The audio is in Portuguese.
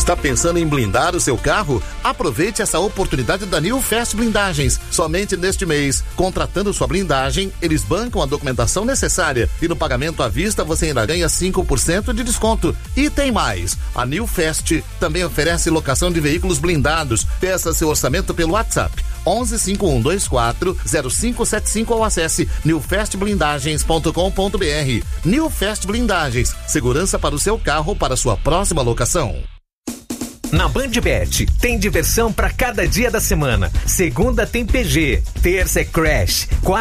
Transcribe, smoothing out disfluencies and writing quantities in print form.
Está pensando em blindar o seu carro? Aproveite essa oportunidade da New Fast Blindagens. Somente neste mês, contratando sua blindagem, eles bancam a documentação necessária e no pagamento à vista você ainda ganha 5% de desconto. E tem mais, a New Fast também oferece locação de veículos blindados. Peça seu orçamento pelo WhatsApp 11 5124 0575 ou acesse newfastblindagens.com.br. New Fast Blindagens, segurança para o seu carro para sua próxima locação. Na BandBet, tem diversão para cada dia da semana. Segunda tem PG, terça é Crash,